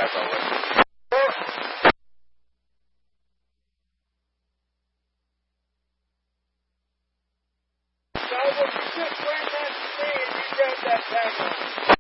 as always. So, when you quit wearing that today and you grab that back on.